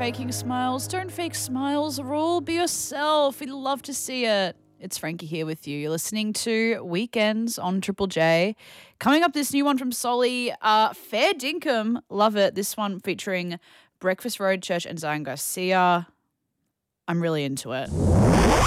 faking smiles. Don't fake smiles, Rule. Be yourself. We'd love to see it. It's Frankie here with you. You're listening to Weekends on Triple J. Coming up, this new one from Solly, Fair Dinkum. Love it. This one featuring Breakfast Road Church and Zion Garcia. I'm really into it.